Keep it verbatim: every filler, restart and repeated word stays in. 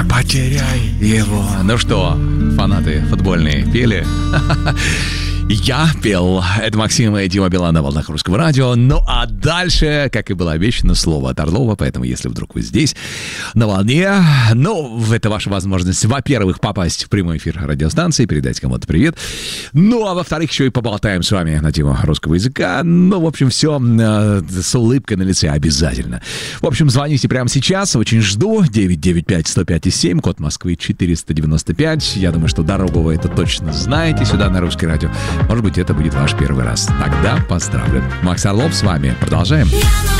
Не потеряй его. Ну что, фанаты футбольные пели? Я пел. Это Максим и Дима Билан на волнах Русского радио. Ну а дальше, как и было обещано, слово от Орлова. Поэтому, если вдруг вы здесь на волне, ну, это ваша возможность, во-первых, попасть в прямой эфир радиостанции, передать кому-то привет. Ну, а во-вторых, еще и поболтаем с вами на тему русского языка. Ну, в общем, все э, с улыбкой на лице обязательно. В общем, звоните прямо сейчас. Очень жду. девять девять пять сто пять семь, код Москвы четыреста девяносто пять. Я думаю, что дорогу вы это точно знаете сюда на Русское радио. Может быть, это будет ваш первый раз. Тогда поздравлю. Макс Орлов с вами. Продолжаем.